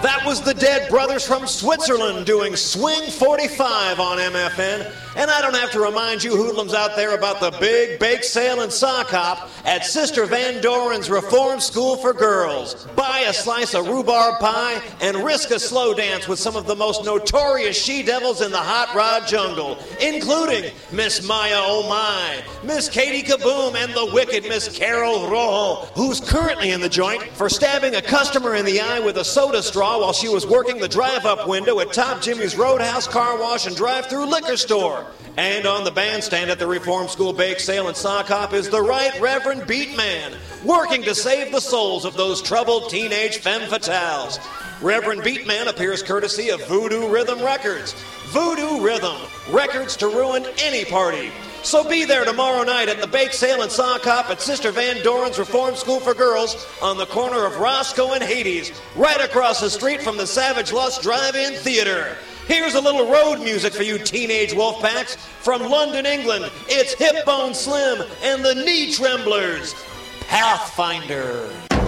That was the Dead Brothers from Switzerland doing Swing 45 on MFN. And I don't have to remind you hoodlums out there about the big bake sale and sock hop at Sister Van Doren's Reform School for Girls. Buy a slice of rhubarb pie and risk a slow dance with some of the most notorious she-devils in the hot rod jungle, including Miss Maya Oh My, Miss Katie Kaboom, and the wicked Miss Carol Rojo, who's currently in the joint for stabbing a customer in the eye with a soda straw while she was working the drive-up window at Top Jimmy's Roadhouse Car Wash and Drive-Thru Liquor Store. And on the bandstand at the Reform School Bake Sale and Sock Hop is the Right Reverend Beatman, working to save the souls of those troubled teenage femme fatales. Reverend Beatman appears courtesy of Voodoo Rhythm Records. Voodoo Rhythm, records to ruin any party. So be there tomorrow night at the Bake Sale and Sock Hop at Sister Van Doren's Reform School for Girls on the corner of Roscoe and Hades, right across the street from the Savage Lust Drive-In Theater. Here's a little road music for you teenage wolf packs. From London, England, it's Hip Bone Slim and the Knee Tremblers. Pathfinder.